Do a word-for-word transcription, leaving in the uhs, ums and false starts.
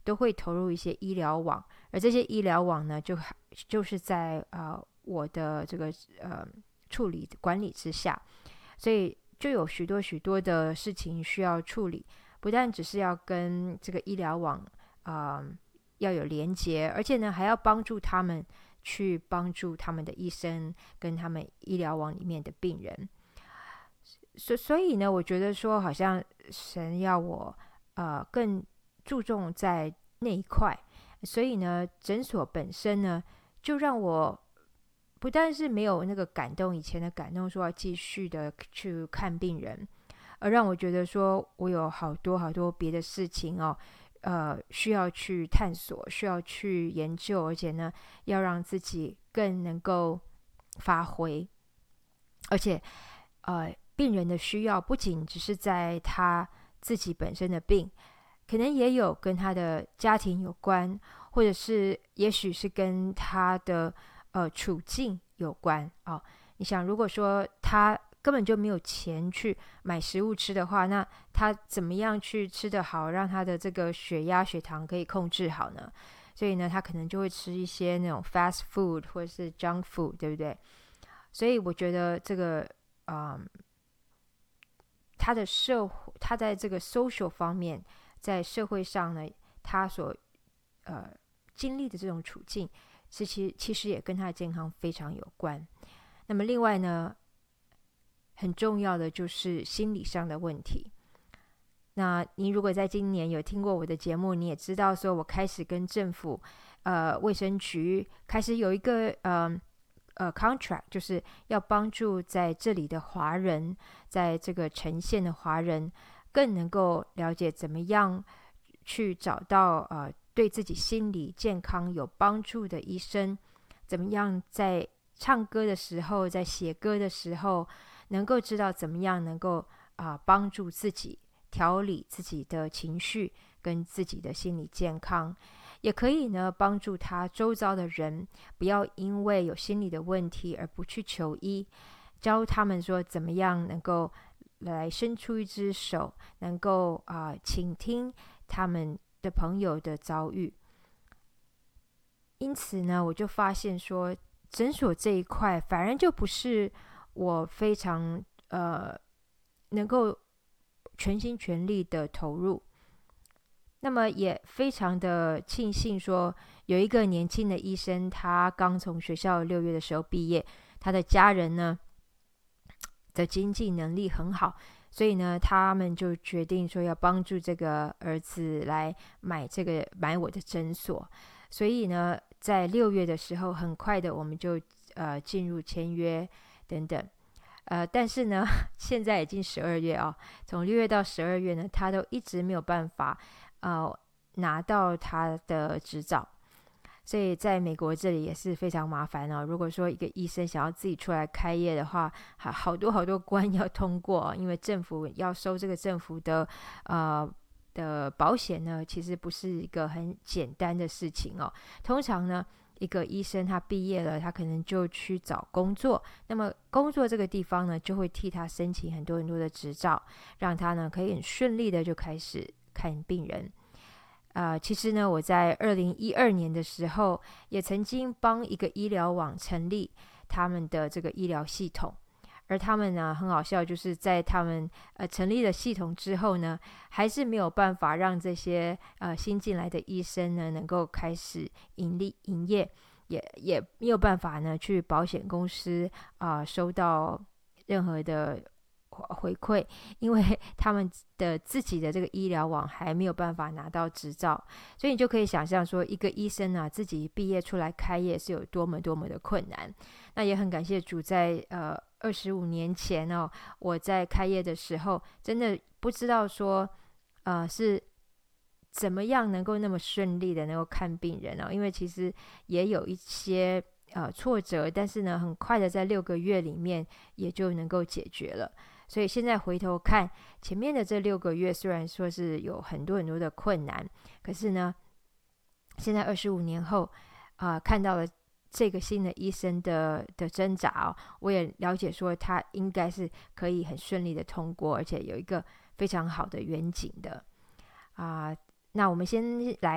都会投入一些医疗网，而这些医疗网呢，就就是在呃我的这个呃处理管理之下，所以就有许多许多的事情需要处理，不但只是要跟这个医疗网呃要有连接，而且呢还要帮助他们去帮助他们的医生跟他们医疗网里面的病人。所所以呢，我觉得说好像神要我呃更注重在那一块，所以呢，诊所本身呢就让我不但是没有那个感动，以前的感动说要继续的去看病人，而让我觉得说我有好多好多别的事情哦，呃，需要去探索，需要去研究，而且呢，要让自己更能够发挥，而且呃，病人的需要不仅只是在他自己本身的病，可能也有跟他的家庭有关，或者是也许是跟他的呃处境有关哦。你想，如果说他根本就没有钱去买食物吃的话，那他怎么样去吃得好，让他的这个血压、血糖可以控制好呢？所以呢，他可能就会吃一些那种 fast food 或者是 junk food，对不对？所以我觉得这个，嗯，他的社会，他在这个 social 方面，在社会上呢，他所呃经历的这种处境，其实其实也跟他的健康非常有关。那么另外呢，很重要的就是心理上的问题。那你如果在今年有听过我的节目，你也知道说我开始跟政府呃卫生局开始有一个呃呃 contract， 就是要帮助在这里的华人，在这个城县的华人更能够了解怎么样去找到呃对自己心理健康有帮助的医生，怎么样在唱歌的时候，在写歌的时候，能够知道怎么样能够啊、呃帮助自己调理自己的情绪跟自己的心理健康，也可以呢帮助他周遭的人不要因为有心理的问题而不去求医，教他们说怎么样能够来伸出一只手，能够啊、呃倾听他们的朋友的遭遇。因此呢，我就发现说，诊所这一块反而就不是我非常呃能够全心全力的投入。那么也非常的庆幸说，有一个年轻的医生，他刚从学校六月的时候毕业，他的家人呢的经济能力很好，所以呢，他们就决定说要帮助这个儿子来买这个买我的诊所。所以呢，在六月的时候，很快的我们就呃进入签约等等。呃，但是呢，现在已经十二月哦，从六月到十二月呢，他都一直没有办法呃拿到他的执照，所以在美国这里也是非常麻烦哦。如果说一个医生想要自己出来开业的话，好好多好多关要通过哦，因为政府要收这个政府的呃的保险呢，其实不是一个很简单的事情哦。通常呢，一个医生他毕业了，他可能就去找工作，那么工作这个地方呢，就会替他申请很多很多的执照，让他呢可以很顺利的就开始看病人。呃，其实呢，我在二零一二年的时候，也曾经帮一个医疗网成立他们的这个医疗系统，而他们呢，很好笑，就是在他们呃成立了系统之后呢，还是没有办法让这些呃新进来的医生呢能够开始盈利营业，也也没有办法呢去保险公司啊、呃、收到任何的回馈，因为他们的自己的这个医疗网还没有办法拿到执照，所以你就可以想象说，一个医生啊自己毕业出来开业是有多么多么的困难。那也很感谢主在呃二十五年前哦，我在开业的时候，真的不知道说呃是怎么样能够那么顺利的能够看病人哦，因为其实也有一些呃挫折，但是呢，很快的在六个月里面也就能够解决了。所以现在回头看前面的这六个月，虽然说是有很多很多的困难，可是呢，现在二十五年后，啊、呃，看到了这个新的医生的的挣扎哦，我也了解说他应该是可以很顺利的通过，而且有一个非常好的远景的啊、呃那我们先来。